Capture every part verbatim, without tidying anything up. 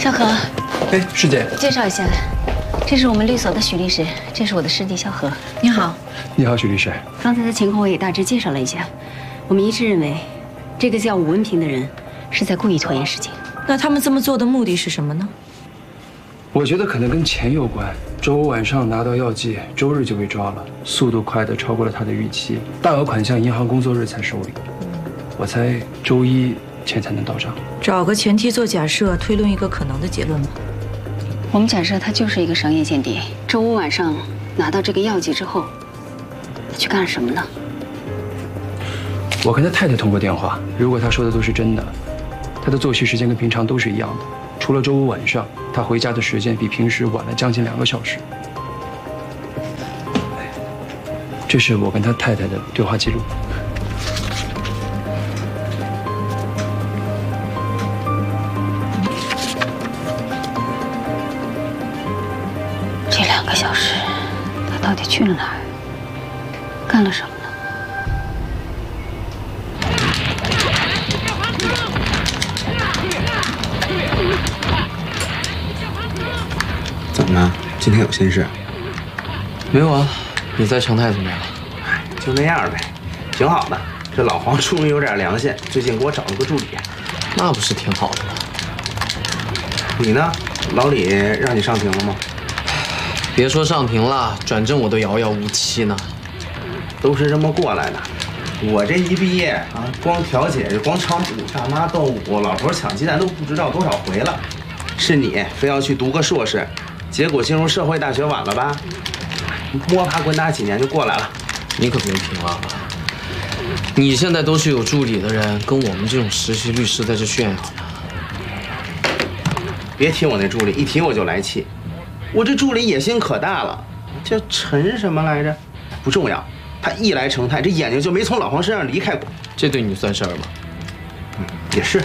萧何， 哎，师姐， 介绍一下，这是我们律所的许律师，这是我的师弟萧何。你好， 你好，许律师。 刚才的情况我也大致介绍了一下，我们一致认为，这个叫武文平的人是在故意拖延时间。 那他们这么做的目的是什么呢？ 我觉得可能跟钱有关。周五晚上拿到药剂，周日就被抓了，速度快的超过了他的预期，大额款项银行工作日才收领。我猜周一钱才能到账。 找个前提做假设，推论一个可能的结论吧。 我们假设他就是一个商业间谍。周五晚上拿到这个药剂之后，他去干什么呢？ 我跟他太太通过电话，如果他说的都是真的，他的作息时间跟平常都是一样的，除了周五晚上，他回家的时间比平时晚了将近两个小时。这是我跟他太太的对话记录。 这两个小时，他到底去了哪儿？干了什么呢？ 怎么了？今天有心事？ 没有啊。你在成泰怎么样？ 哎，就那样呗，挺好的。这老黄终于有点良心，最近给我找了个助理。 那不是挺好的吗？ 你呢？老李让你上庭了吗？ 别说上庭了，转正我都遥遥无期呢。 都是这么过来的。我这一毕业啊，光调解、光唱舞、大妈斗舞、老头抢鸡蛋都不知道多少回了。是你非要去读个硕士，结果进入社会大学晚了吧？摸爬滚打几年就过来了。 你可别评了，你现在都是有助理的人，跟我们这种实习律师在这炫耀呢。 别提我那助理，一提我就来气。我这助理野心可大了，叫陈什么来着？不重要。他一来成泰，这眼睛就没从老黄身上离开过。 这对你算事儿吗？ 嗯，也是。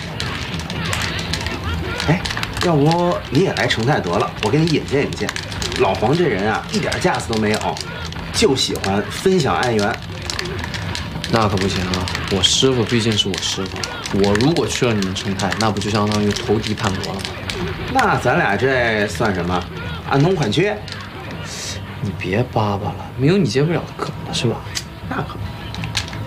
哎，要不你也来成泰得了，我给你引荐引荐。老黄这人啊，一点架子都没有，就喜欢分享爱缘。 那可不行啊！我师傅毕竟是我师傅，我如果去了你们成泰，那不就相当于投敌叛国了吗？ 那咱俩这算什么？暗通款曲？ 你别叭叭了，没有你接不了的梗了是吧？ 那可不。